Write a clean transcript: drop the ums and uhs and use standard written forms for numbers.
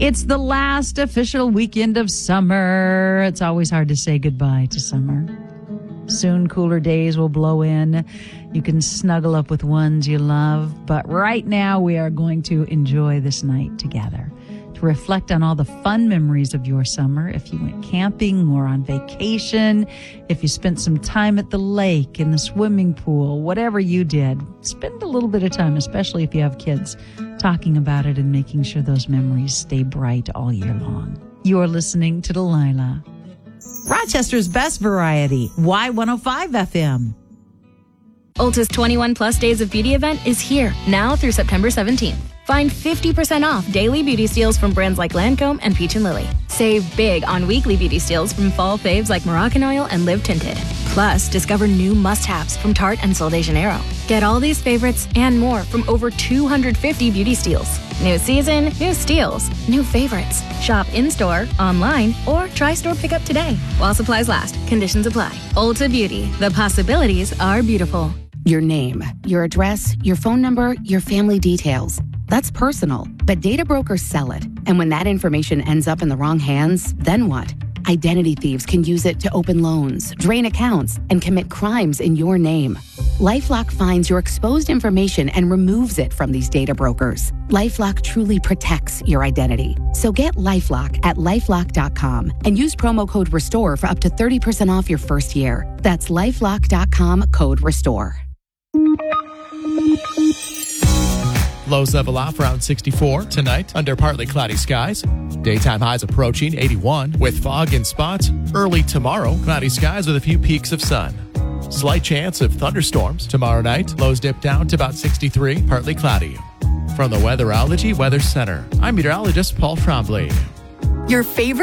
It's the last official weekend of summer. It's always hard to say goodbye to summer. Soon cooler days will blow in. You can snuggle up with ones you love. But right now we are going to enjoy this night together. To reflect on all the fun memories of your summer. If you went camping or on vacation. If you spent some time at the lake, in the swimming pool. Whatever you did. Spend a little bit of time, especially if you have kids, talking about it and making sure those memories stay bright all year long. You're listening to Delilah. Rochester's best variety, Y105 FM. Ulta's 21 Plus Days of Beauty event is here, now through September 17th. Find 50% off daily beauty steals from brands like Lancome and Peach & Lily. Save big on weekly beauty steals from fall faves like Moroccan Oil and Live Tinted. Plus, discover new must-haves from Tarte and Sol de Janeiro. Get all these favorites and more from over 250 beauty steals. New season, new steals, new favorites. Shop in-store, online, or try store pickup today. While supplies last, conditions apply. Ulta Beauty, the possibilities are beautiful. Your name, your address, your phone number, your family details. That's personal, but data brokers sell it. And when that information ends up in the wrong hands, then what? Identity thieves can use it to open loans, drain accounts, and commit crimes in your name. LifeLock finds your exposed information and removes it from these data brokers. LifeLock truly protects your identity. So get LifeLock at LifeLock.com and use promo code RESTORE for up to 30% off your first year. That's LifeLock.com, code RESTORE. Lows level off around 64 tonight under partly cloudy skies. Daytime highs approaching 81 with fog in spots. Early tomorrow, cloudy skies with a few peaks of sun. Slight chance of thunderstorms tomorrow night. Lows dip down to about 63, partly cloudy. From the Weatherology Weather Center, I'm meteorologist Paul Trombley. Your favorite